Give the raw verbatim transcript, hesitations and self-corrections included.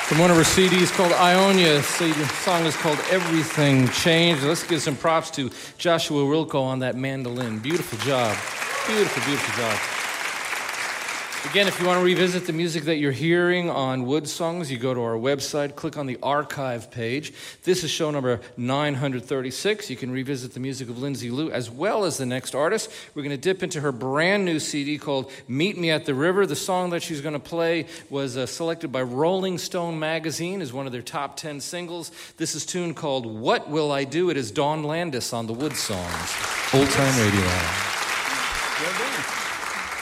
From one of her C Ds called Ionia. The song is called Everything Changed. Let's give some props to Joshua Wilco on that mandolin. Beautiful job. Beautiful, beautiful job. Again, if you want to revisit the music that you're hearing on Wood Songs, you go to our website, click on the archive page. This is show number nine hundred thirty-six. You can revisit the music of Lindsay Lou as well as the next artist. We're going to dip into her brand new C D called Meet Me at the River. The song that she's going to play was uh, selected by Rolling Stone magazine as one of their top ten singles. This is a tune called What Will I Do? It is Dawn Landis on the Wood Songs. Old Time Radio. Well done.